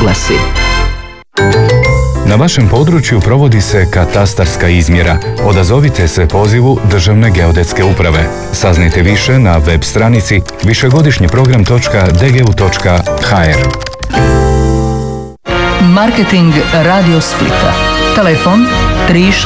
oglasi. Na vašem području provodi se katastarska izmjera. Odazovite se pozivu Državne geodetske uprave. Saznajte više na web stranici višegodišnji program.dgu.hr. Marketing Radio Splita. Telefon 36